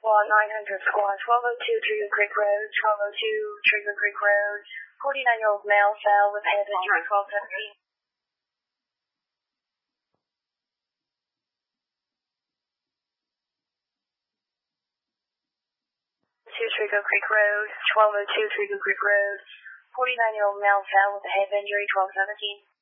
Squad 900 Squad 1202 Trigger Creek Road, 1202 Trigger Creek Road. 49-year-old male fell with head injury 1217. Trigger Creek Road, 1202 Trigger Creek Road. 49-year-old male fell with a head injury 1217.